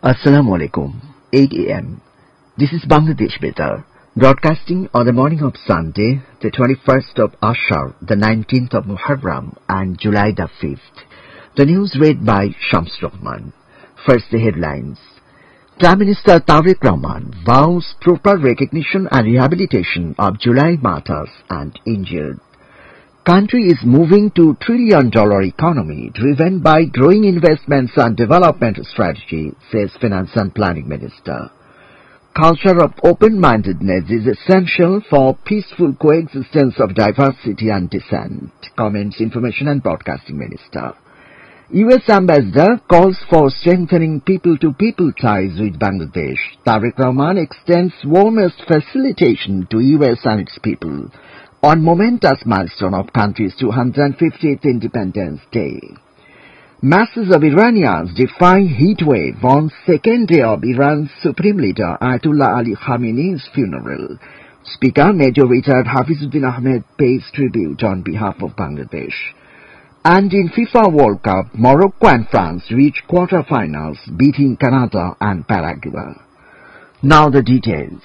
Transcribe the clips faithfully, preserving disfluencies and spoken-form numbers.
Assalamu alaikum. eight a m This is Bangladesh Betar, broadcasting on the morning of Sunday, the twenty-first of Ashar, the nineteenth of Muharram, and July the fifth. The news read by Shams Rahman. First, the headlines. Prime Minister Tariq Rahman vows proper recognition and rehabilitation of July martyrs and injured. Country is moving to trillion dollar economy driven by growing investments and development strategy, says Finance and Planning Minister. Culture of open-mindedness is essential for peaceful coexistence of diversity and dissent, comments Information and Broadcasting Minister. U S Ambassador calls for strengthening people-to-people ties with Bangladesh. Tariq Rahman extends warmest facilitation to U S and its people on momentous milestone of country's two hundred fiftieth Independence Day. Masses of Iranians defying heat wave on second day of Iran's Supreme Leader Ayatollah Ali Khamenei's funeral. Speaker Major Richard Hafizuddin Ahmed pays tribute on behalf of Bangladesh. And in FIFA World Cup, Morocco and France reach quarter-finals, beating Canada and Paraguay. Now the details.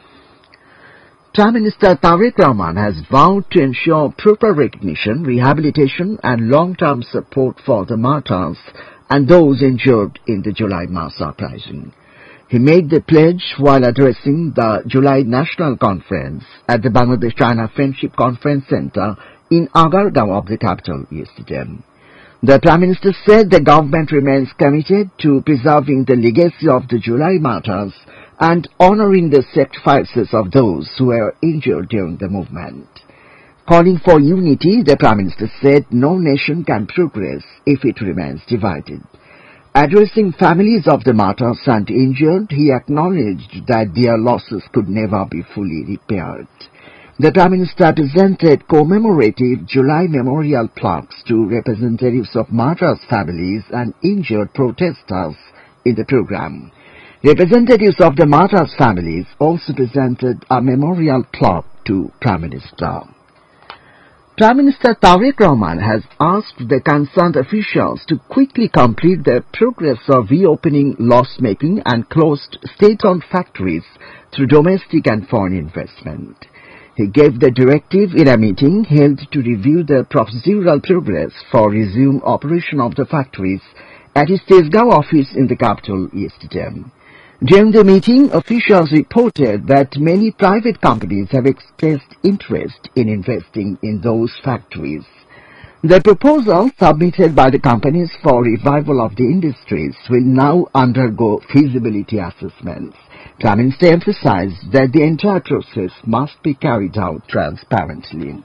Prime Minister Tariq Rahman has vowed to ensure proper recognition, rehabilitation and long-term support for the martyrs and those injured in the July mass uprising. He made the pledge while addressing the July National Conference at the Bangladesh-China Friendship Conference Center in Agargaon of the capital yesterday. The Prime Minister said the government remains committed to preserving the legacy of the July martyrs and honoring the sacrifices of those who were injured during the movement. Calling for unity, the Prime Minister said no nation can progress if it remains divided. Addressing families of the martyrs and injured, he acknowledged that their losses could never be fully repaired. The Prime Minister presented commemorative July memorial plaques to representatives of martyrs' families and injured protesters in the program. Representatives of the martyrs' families also presented a memorial plaque to Prime Minister. Prime Minister Tariq Rahman has asked the concerned officials to quickly complete the progress of reopening loss-making and closed state-owned factories through domestic and foreign investment. He gave the directive in a meeting held to review the procedural progress for resume operation of the factories at his Tesgao office in the capital yesterday. During the meeting, officials reported that many private companies have expressed interest in investing in those factories. The proposal submitted by the companies for revival of the industries will now undergo feasibility assessments. Prime Minister emphasized that the entire process must be carried out transparently.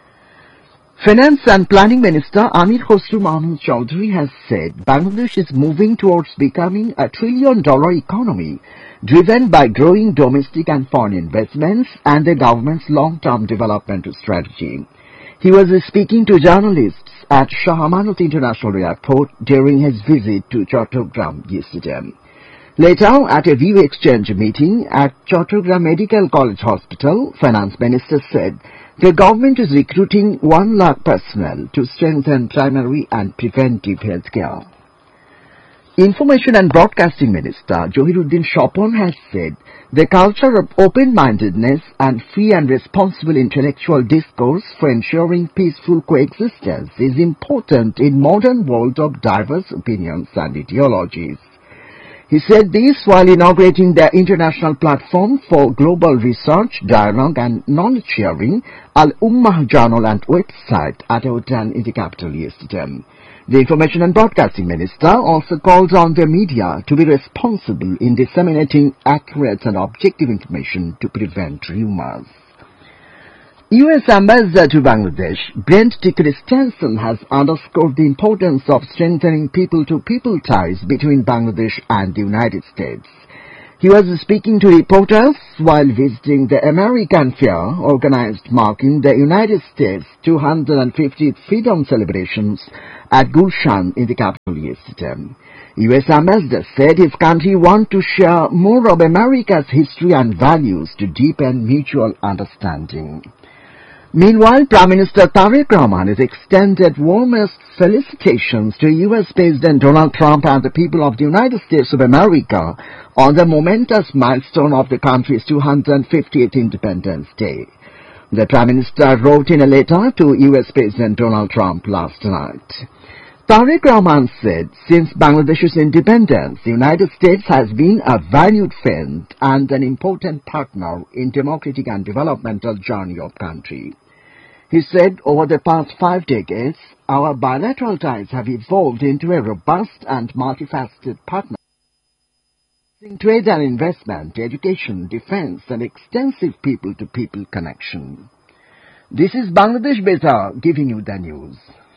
Finance and Planning Minister Amir Khosru Mahmood Chowdhury has said Bangladesh is moving towards becoming a trillion dollar economy driven by growing domestic and foreign investments and the government's long-term development strategy. He was speaking to journalists at Shah Amanat International Airport during his visit to Chattogram yesterday. Later, at a view exchange meeting at Chattogram Medical College Hospital, Finance Minister said the government is recruiting one lakh personnel to strengthen primary and preventive health care. Information and Broadcasting Minister Johiruddin Shopon has said the culture of open-mindedness and free and responsible intellectual discourse for ensuring peaceful coexistence is important in modern world of diverse opinions and ideologies. He said this while inaugurating the international platform for global research, dialogue and knowledge sharing, Al-Ummah Journal and website at Otan in the capital yesterday. The Information and Broadcasting Minister also called on the media to be responsible in disseminating accurate and objective information to prevent rumors. U S Ambassador to Bangladesh, Brent T. Christensen, has underscored the importance of strengthening people-to-people ties between Bangladesh and the United States. He was speaking to reporters while visiting the American Fair organized marking the United States two hundred fiftieth Freedom Celebrations at Gulshan in the capital yesterday. U S Ambassador said his country wants to share more of America's history and values to deepen mutual understanding. Meanwhile, Prime Minister Tariq Rahman has extended warmest felicitations to U S President Donald Trump and the people of the United States of America on the momentous milestone of the country's two hundred fiftieth Independence Day. The Prime Minister wrote in a letter to U S President Donald Trump last night. Tariq Rahman said, since Bangladesh's independence, the United States has been a valued friend and an important partner in democratic and developmental journey of country. He said, over the past five decades, our bilateral ties have evolved into a robust and multifaceted partnership in trade and investment, education, defense, and extensive people-to-people connection. This is Bangladesh Beta giving you the news.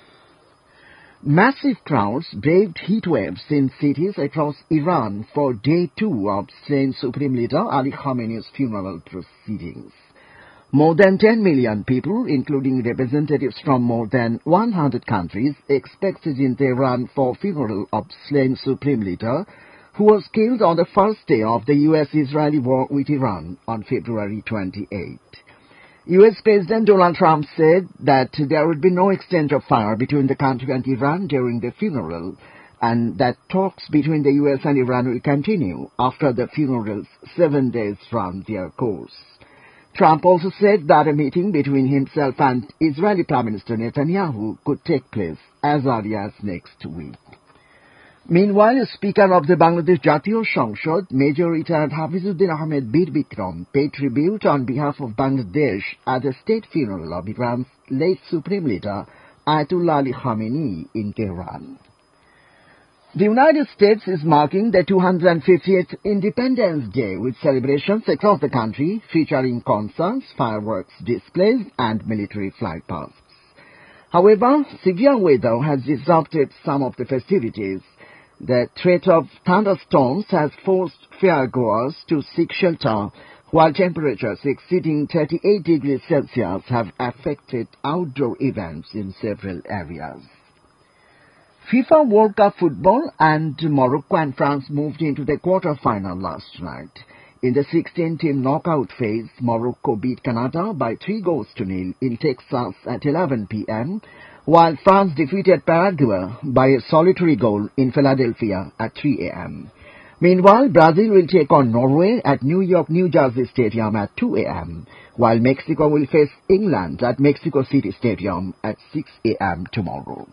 Massive crowds braved heat waves in cities across Iran for day two of slain Supreme Leader Ali Khamenei's funeral proceedings. More than ten million people, including representatives from more than one hundred countries, expected in Tehran for funeral of slain Supreme Leader, who was killed on the first day of the U S Israeli war with Iran on February twenty-eighth. U S President Donald Trump said that there would be no exchange of fire between the country and Iran during the funeral, and that talks between the U S and Iran will continue after the funeral's seven days run their course. Trump also said that a meeting between himself and Israeli Prime Minister Netanyahu could take place as early as next week. Meanwhile, Speaker of the Bangladesh Jatiyo সংসদ, Major retired Hafizuddin Ahmed Bir Bikram, paid tribute on behalf of Bangladesh at the state funeral of Iran's late Supreme Leader Ayatollah Ali Khamenei in Tehran. The United States is marking the two hundred fiftieth Independence Day with celebrations across the country featuring concerts, fireworks displays, and military flight pasts. However, severe weather has disrupted some of the festivities. The threat of thunderstorms has forced fairgoers to seek shelter, while temperatures exceeding thirty-eight degrees Celsius have affected outdoor events in several areas. FIFA World Cup football, and Morocco and France moved into the quarter-final last night. In the sixteen-team knockout phase, Morocco beat Canada by three goals to nil in Texas at eleven p m, while France defeated Paraguay by a solitary goal in Philadelphia at three a m Meanwhile, Brazil will take on Norway at New York, New Jersey Stadium at two a m, while Mexico will face England at Mexico City Stadium at six a m tomorrow.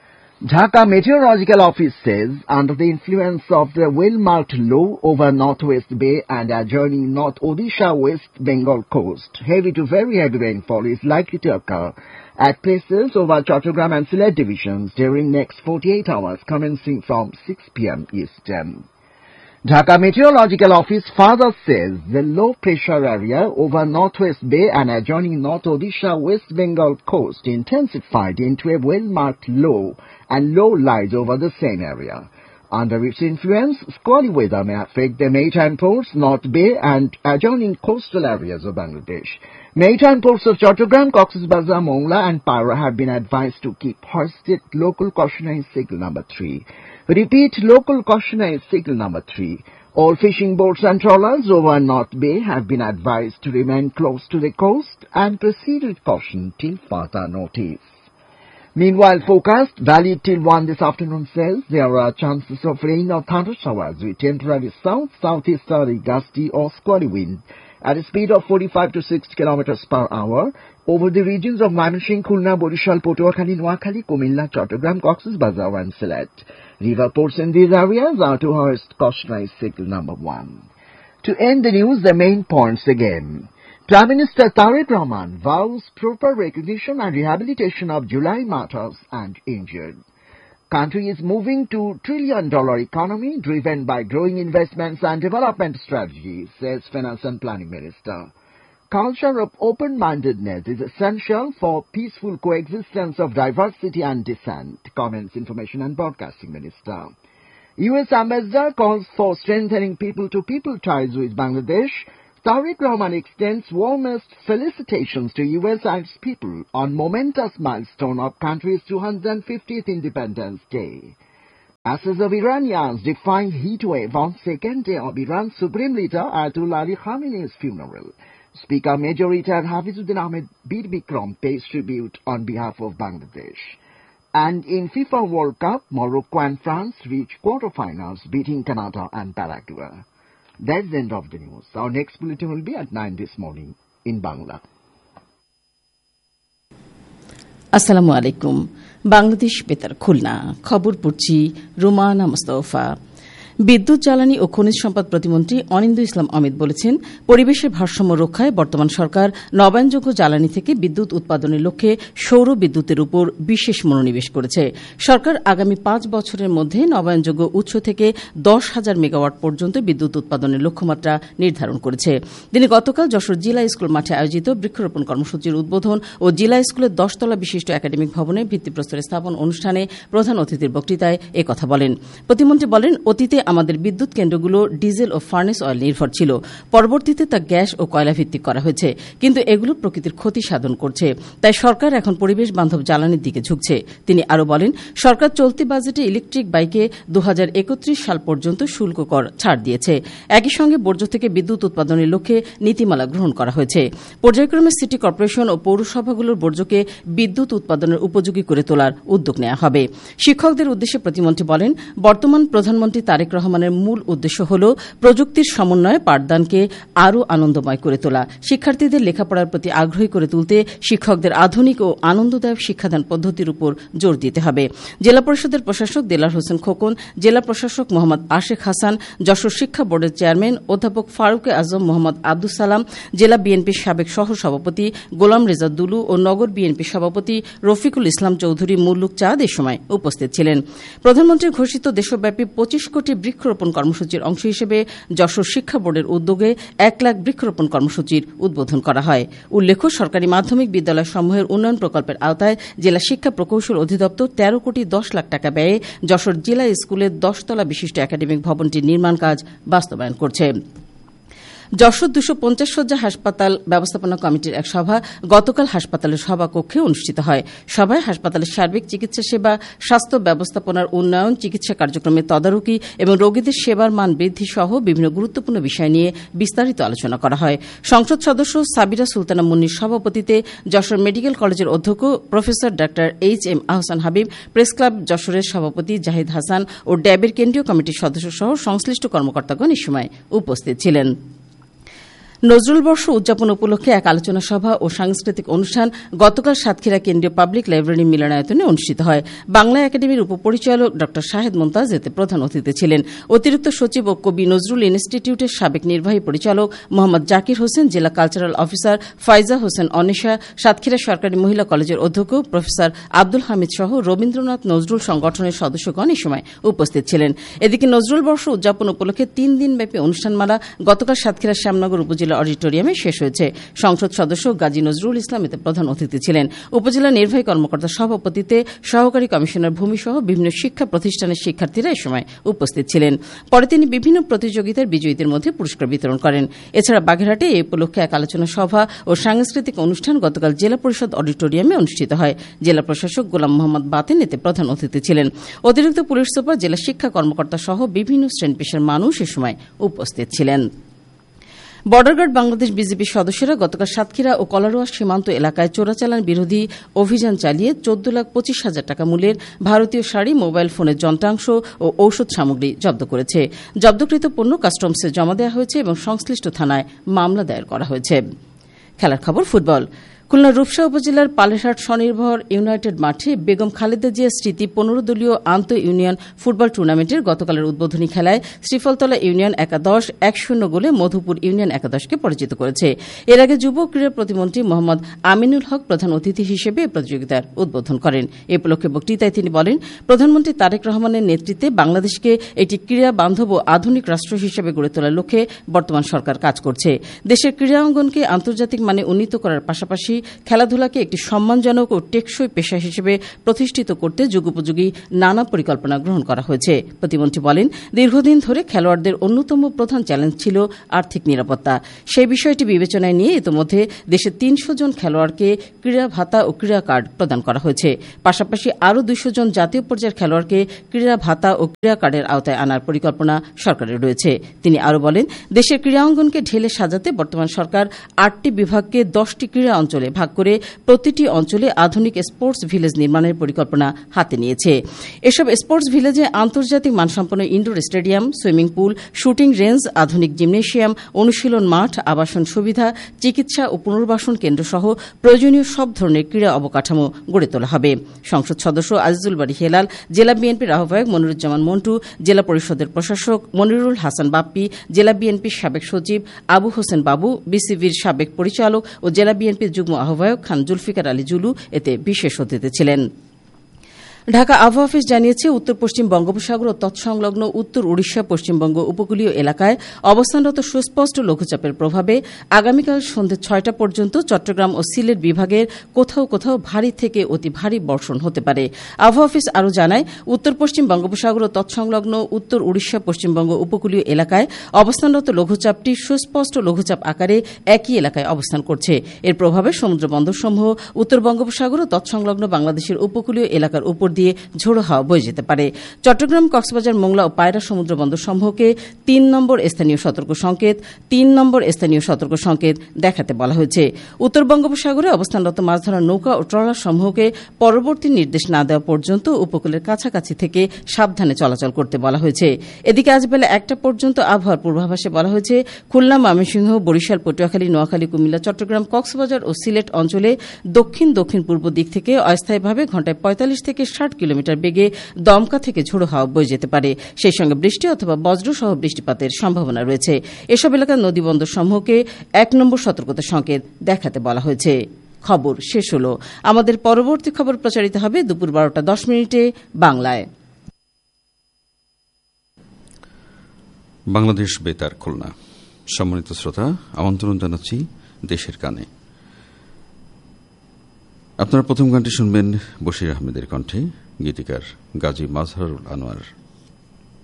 Dhaka Meteorological Office says, under the influence of the well-marked low over Northwest Bay and adjoining North Odisha West Bengal coast, heavy to very heavy rainfall is likely to occur at places over Chattogram and Sylhet divisions during next forty-eight hours commencing from six p m Eastern. Dhaka Meteorological Office further says the low-pressure area over Northwest Bay and adjoining North Odisha West Bengal coast intensified into a well-marked low, and low lies over the same area. Under its influence, squally weather may affect the maritime ports, North Bay, and adjoining coastal areas of Bangladesh. Maritime ports of Chattogram, Cox's Bazar, Mongla, and Para have been advised to keep hoisted local cautionary signal number three. Repeat, local cautionary signal number three. All fishing boats and trawlers over North Bay have been advised to remain close to the coast and proceed with caution till further notice. Meanwhile, forecast valid till one this afternoon says there are chances of rain or thunder showers with temporary south-southeasterly gusty or squally wind at a speed of forty-five to sixty kilometers per hour over the regions of Mymensingh, Khulna, Borishal, Patuakhali, Noakhali, Kumilla, Chattogram, Cox's Bazar, and Sylhet. River ports in these areas are to hoist cautionary signal number one. To end the news, the main points again. Prime Minister Tariq Rahman vows proper recognition and rehabilitation of July martyrs and injured. Country is moving to trillion dollar economy driven by growing investments and development strategies, says Finance and Planning Minister. Culture of open-mindedness is essential for peaceful coexistence of diversity and dissent, comments Information and Broadcasting Minister. U S Ambassador calls for strengthening people-to-people ties with Bangladesh. Tariq Rahman extends warmest felicitations to U S and its people on momentous milestone of country's two hundred fiftieth Independence Day. Masses of Iranians defined heat wave on second day of Iran's Supreme Leader Ayatollah Ali Khamenei's funeral. Speaker Major Retired Hafizuddin Ahmed Bir Bikram pays tribute on behalf of Bangladesh. And in FIFA World Cup, Morocco and France reach quarterfinals, beating Canada and Paraguay. That's the end of the news. Our next bulletin will be at nine this morning in Bangla. আসসালামু আলাইকুম। বাংলাদেশ বেতার খুলনা খবর পড়ছি রুমানা মুস্তফা। বিদ্যুৎ জ্বালানি ও খনিজ সম্পদ প্রতিমন্ত্রী অনিন্দ্য ইসলাম অমিত বলেছেন, পরিবেশের ভারসাম্য রক্ষায় বর্তমান সরকার নবায়নযোগ্য জ্বালানি থেকে বিদ্যুৎ উৎপাদনের লক্ষ্যে সৌর বিদ্যুতের উপর বিশেষ মনোনিবেশ করেছে। সরকার আগামী পাঁচ বছরের মধ্যে নবায়নযোগ্য উৎস থেকে দশ হাজার মেগাওয়াট পর্যন্ত বিদ্যুৎ উৎপাদনের লক্ষ্যমাত্রা নির্ধারণ করেছে। তিনি গতকাল যশোর জিলা স্কুল মাঠে আয়োজিত বৃক্ষরোপণ কর্মসূচির উদ্বোধন ও জিলা স্কুলের দশতলা বিশিষ্ট একাডেমিক ভবনে ভিত্তিপ্রস্তর স্থাপন অনুষ্ঠানে প্রধান অতিথির বক্তৃতায় এ কথা বলেন। প্রতিমন্ত্রী বলেন, অতীতে আমাদের বিদ্যুৎ কেন্দ্রগুলো ডিজেল ও ফার্নেস অয়েল নির্ভর ছিল, পরবর্তীতে তা গ্যাস ও কয়লা ভিত্তিক করা হয়েছে, কিন্তু এগুলো প্রকৃতির ক্ষতি সাধন করছে। তাই সরকার এখন পরিবেশ বান্ধব জ্বালানির দিকে ঝুঁকছে। তিনি আরও বলেন, সরকার চলতি বাজেটে ইলেকট্রিক বাইকে দু হাজার একত্রিশ সাল পর্যন্ত শুল্ক কর ছাড় দিয়েছে। একই সঙ্গে বর্জ্য থেকে বিদ্যুৎ উৎপাদনের লক্ষ্যে নীতিমালা গ্রহণ করা হয়েছে। পর্যায়ক্রমে সিটি কর্পোরেশন ও পৌরসভাগুলোর বর্জ্যকে বিদ্যুৎ উৎপাদনের উপযোগী করে তোলার উদ্যোগ নেওয়া হবে। শিক্ষকদের উদ্দেশ্যে প্রতিমন্ত্রী বলেন, বর্তমান প্রধানমন্ত্রী তারেক রহমানের মূল উদ্দেশ্য হল প্রযুক্তির সমন্বয়ে পাঠদানকে আরও আনন্দময় করে তোলা, শিক্ষার্থীদের লেখাপড়ার প্রতি আগ্রহী করে তুলতে শিক্ষকদের আধুনিক ও আনন্দদায়ক শিক্ষাদান পদ্ধতির উপর জোর দিতে হবে। জেলা পরিষদের প্রশাসক দেলার হোসেন খোকন, জেলা প্রশাসক মোহাম্মদ আশেক হাসান, যশোর শিক্ষা বোর্ডের চেয়ারম্যান অধ্যাপক ফারুকে আজম মোহাম্মদ আব্দুল সালাম, জেলা বিএনপির সাবেক সহ সভাপতি গোলাম রেজা দুলু ও নগর বিএনপির সভাপতি রফিকুল ইসলাম চৌধুরী মুল্লুক চাঁদ এ সময় উপস্থিত ছিলেন। প্রধানমন্ত্রীর ঘোষিত দেশব্যাপী পঁচিশ কোটি বৃক্ষরোপণ কর্মসূচির অংশ হিসেবে যশোর শিক্ষা বোর্ডের উদ্যোগে এক লাখ বৃক্ষরোপণ কর্মসূচির উদ্বোধন করা হয়। উল্লেখ্য, সরকারি মাধ্যমিক বিদ্যালয় সমূহের উন্নয়ন প্রকল্পের আওতায় জেলা শিক্ষা প্রকৌশল অধিদপ্তর তেরো কোটি দশ লাখ টাকা ব্যয়ে যশোর জেলা স্কুলের দশতলা বিশিষ্ট একাডেমিক ভবনটির নির্মাণ কাজ বাস্তবায়ন করছে। যশোর দুশো পঞ্চাশ শয্যা হাসপাতাল ব্যবস্থাপনা কমিটির এক সভা গতকাল হাসপাতালের সভাকক্ষে অনুষ্ঠিত হয়। সভায় হাসপাতালের সার্বিক চিকিৎসা সেবা, স্বাস্থ্য ব্যবস্থাপনার উন্নয়ন, চিকিৎসা কার্যক্রমের তদারকি এবং রোগীদের সেবার মান বৃদ্ধি সহ বিভিন্ন গুরুত্বপূর্ণ বিষয় নিয়ে বিস্তারিত আলোচনা করা হয়। সংসদ সদস্য সাবিরা সুলতানা মুন্নির সভাপতিত্বে যশোর মেডিকেল কলেজের অধ্যক্ষ প্রফেসর ডা H M Ahsan Habib, press club যশোরের সভাপতি জাহিদ হাসান ও ড্যাবের কেন্দ্রীয় কমিটির সদস্য সহ সংশ্লিষ্ট কর্মকর্তাগণ এ সময় উপস্থিত ছিলেন। নজরুল বর্ষ উদযাপন উপলক্ষে এক আলোচনা সভা ও সাংস্কৃতিক অনুষ্ঠান গতকাল সাতক্ষীরা কেন্দ্রীয় পাবলিক লাইব্রেরি মিলনায়তনে অনুষ্ঠিত হয়। বাংলা একাডেমির উপপরিচালক ড শাহেদ মুমতাজ এতে প্রধান অতিথি ছিলেন। অতিরিক্ত সচিব ও কবি নজরুল ইনস্টিটিউটের সাবেক নির্বাহী পরিচালক মোহাম্মদ জাকির হোসেন, জেলা কালচারাল অফিসার ফাইজা হোসেন অনিশা, সাতক্ষীরা সরকারি মহিলা কলেজের অধ্যক্ষ প্রফেসর আব্দুল হামিদ সহ রবীন্দ্রনাথ নজরুল সংগঠনের সদস্যগণ এ সময় উপস্থিত ছিলেন। এদিকে নজরুল বর্ষ উদযাপন উপলক্ষে তিন দিনব্যাপী অনুষ্ঠানমালা গতকাল সাতক্ষীরা শ্যামনগর উপজেলা অডিটোরিয়ামে শেষ হয়েছে। সংসদ সদস্য গাজী নজরুল ইসলাম এতে প্রধান অতিথি ছিলেন। উপজেলা নির্বাহী কর্মকর্তার সভাপতিত্বে সহকারী কমিশনার ভূমি সহ বিভিন্ন শিক্ষা প্রতিষ্ঠানের শিক্ষার্থীরা এ সময় উপস্থিত ছিলেন। পরে তিনি বিভিন্ন প্রতিযোগিতার বিজয়ীদের মধ্যে পুরস্কার বিতরণ করেন। এছাড়া বাগেরহাটে এই উপলক্ষে এক আলোচনা সভা ও সাংস্কৃতিক অনুষ্ঠান গতকাল জেলা পরিষদ অডিটোরিয়ামে অনুষ্ঠিত হয়। জেলা প্রশাসক গোলাম মোহাম্মদ বাতেন এতে প্রধান অতিথি ছিলেন। অতিরিক্ত পুলিশ সুপার, জেলা শিক্ষা কর্মকর্তা সহ বিভিন্ন শ্রেণী পেশার মানুষ এ সময় উপস্থিত ছিলেন। বর্ডার গার্ড বাংলাদেশ বিজিবির সদস্যরা গতকাল সাতক্ষীরা ও কলারোয়া সীমান্ত এলাকায় চোরাচালান বিরোধী অভিযান চালিয়ে চোদ্দ লাখ পঁচিশ হাজার টাকা মূল্যের ভারতীয় শাড়ি, মোবাইল ফোনের যন্ত্রাংশ ও ঔষধ সামগ্রী জব্দ করেছে। জব্দকৃত পণ্য কাস্টমসে জমা দেওয়া হয়েছে এবং সংশ্লিষ্ট থানায় মামলা দায়ের করা হয়েছে। খেলার খবর, ফুটবল। খুলনা রূপসা উপজেলার পালেরহাট স্বনির্ভর ইউনাইটেড মাঠে বেগম খালেদা জিয়া স্মৃতি পনেরো দলীয় আন্তঃ ইউনিয়ন ফুটবল টুর্নামেন্টের গতকালের উদ্বোধনী খেলায় শ্রীফলতলা ইউনিয়ন একাদশ এক শূন্য গোলে মধুপুর ইউনিয়ন একাদশকে পরাজিত করেছে। এর আগে যুব ক্রীড়া প্রতিমন্ত্রী মোহাম্মদ আমিনুল হক প্রধান অতিথি হিসেবে প্রতিযোগিতার উদ্বোধন করেন। এ উপলক্ষে বক্তৃতায় তিনি বলেন, প্রধানমন্ত্রী তারেক রহমানের নেতৃত্বে বাংলাদেশকে একটি ক্রীড়া বান্ধব ও আধুনিক রাষ্ট্র হিসেবে গড়ে তোলার লক্ষ্যে বর্তমান সরকার কাজ করছে। দেশের ক্রীড়া অঙ্গনকে আন্তর্জাতিক মানে উন্নীত করার পাশাপাশি খেলাধুলাকে একটি সম্মানজনক ও টেকসই পেশা হিসেবে প্রতিষ্ঠিত করতে যুগোপযোগী নানা পরিকল্পনা গ্রহণ করা হয়েছে। প্রতিমন্ত্রী বলেন, দীর্ঘদিন ধরে খেলোয়াড়দের অন্যতম প্রধান চ্যালেঞ্জ ছিল আর্থিক নিরাপত্তা। সেই বিষয়টি বিবেচনায় নিয়ে ইতিমধ্যে দেশে তিনশো জন খেলোয়াড়কে ক্রীড়া ভাতা ও ক্রীড়া কার্ড প্রদান করা হয়েছে। পাশাপাশি আরও দুইশো জন জাতীয় পর্যায়ের খেলোয়াড়কে ক্রীড়া ভাতা ও ক্রীড়া কার্ডের আওতায় আনার পরিকল্পনা সরকারের রয়েছে। তিনি আরও বলেন, দেশের ক্রীড়া অঙ্গনকে ঢেলে সাজাতে বর্তমান সরকার আটটি বিভাগকে দশটি ক্রীড়া অঞ্চলে ভাগ করে প্রতিটি অঞ্চলে আধুনিক স্পোর্টস ভিলেজ নির্মাণের পরিকল্পনা হাতে নিয়েছে। এসব স্পোর্টস ভিলেজে আন্তর্জাতিক মানসম্পন্ন indoor stadium, swimming pool, shooting range, আধুনিক জিমনেশিয়াম, অনুশীলন মাঠ, আবাসন সুবিধা, চিকিৎসা ও পুনর্বাসন কেন্দ্র সহ প্রয়োজনীয় সব ধরনের ক্রীড়া অবকাঠামো গড়ে তোলা হবে। সংসদ সদস্য আজিজুল বারী হেলাল, জেলা বিএনপির আহ্বায়ক মনিরুজ্জামান মন্টু, জেলা পরিষদের প্রশাসক মনিরুল হাসান বাপ্পি, জেলা বিএনপির সাবেক সচিব আবু হোসেন বাবু, বিসিবির সাবেক পরিচালক ও জেলা বিএনপির যুগ্ম আহ্বায়ক খান জুলফিকার আলী জুলু এতে বিশেষ অতিথি ছিলেন। ঢাকা আবহাওয়া অফিস জানিয়েছে, উত্তর পশ্চিম বঙ্গোপসাগর ও তৎসংলগ্ন উত্তর ওড়িশা, পশ্চিমবঙ্গ উপকূলীয় এলাকায় অবস্থানরত সুস্পষ্ট লঘুচাপের প্রভাবে আগামীকাল সন্ধ্যে ছয়টা পর্যন্ত চট্টগ্রাম ও সিলেট বিভাগের কোথাও কোথাও ভারী থেকে অতি ভারী বর্ষণ হতে পারে। আবহাওয়া অফিস আরও জানায়, উত্তর পশ্চিম বঙ্গোপসাগর ও তৎসংলগ্ন উত্তর ওড়িশা, পশ্চিমবঙ্গ উপকূলীয় এলাকায় অবস্থানরত লঘুচাপটি সুস্পষ্ট লঘুচাপ আকারে একই এলাকায় অবস্থান করছে। এর প্রভাবে সমুদ্র বন্দরসমূহ উত্তর বঙ্গোপসাগর ও তৎসংলগ্ন বাংলাদেশের উপকূলীয় এলাকার উপর দিয়ে ঝোড়ো হাওয়া বয়ে যেতে পারে। চট্টগ্রাম, কক্সবাজার, মোংলা ও পায়রা সমুদ্র বন্দর সমূহকে তিন নম্বর স্থানীয় সতর্ক সংকেত তিন নম্বর স্থানীয় সতর্ক সংকেত দেখাতে বলা হয়েছে। উত্তর বঙ্গোপসাগরে অবস্থানরত মাছ ধরার নৌকা ও ট্রলার সমূহকে পরবর্তী নির্দেশ না দেওয়া পর্যন্ত উপকূলের কাছাকাছি থেকে সাবধানে চলাচল করতে বলা হয়েছে। এদিকে আজ বেলা একটা পর্যন্ত আবহাওয়ার পূর্বাভাসে বলা হয়েছে, খুলনা, ময়মনসিংহ, বরিশাল, পটুয়াখালী, নোয়াখালী, কুমিল্লা, চট্টগ্রাম, কক্সবাজার ও সিলেট অঞ্চলে দক্ষিণ দক্ষিণ পূর্ব দিক থেকে অস্থায়ীভাবে ঘণ্টায় পঁয়তাল্লিশ থেকে ষাট কিলোমিটার বেগে দমকা থেকে ঝোড়ো হাওয়া বয়ে যেতে পারে। সেই সঙ্গে বৃষ্টি অথবা বজ্র সহ বৃষ্টিপাতের সম্ভাবনা রয়েছে। এসব এলাকার নদী বন্দর সমূহকে এক নম্বর সতর্কতা সংকেত দেখাতে বলা হয়েছে। খবর শেষ হল। আমাদের পরবর্তী খবর প্রচারিত হবে দুপুর বারোটা দশ মিনিটে বাংলায়। বাংলাদেশ বেতার খুলনা। সম্মানিত শ্রোতা, আমন্ত্রণ জানাচ্ছি দেশের কানে। আপনারা প্রথম গানটি শুনবেন বশির আহমেদের কণ্ঠে, গীতিকার গাজী মাজহারুল আনোয়ার।